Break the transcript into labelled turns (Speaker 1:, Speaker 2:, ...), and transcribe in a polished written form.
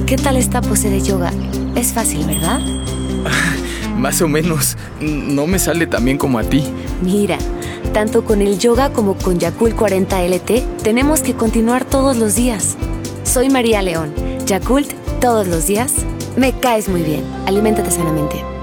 Speaker 1: ¿Qué tal esta pose de yoga? Es fácil, ¿verdad?
Speaker 2: Más o menos. No me sale tan bien como a ti.
Speaker 1: Mira, tanto con el yoga como con Yakult 40 LT, tenemos que continuar todos los días. Soy María León. Yakult, todos los días. Me caes muy bien. Aliméntate sanamente.